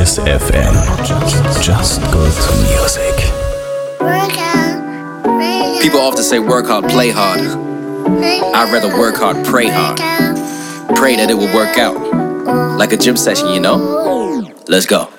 Kiss FM. Just good music. People often say work hard, play hard. I'd rather work hard, pray hard. Pray that it will work out. Like a gym session, you know? Let's go.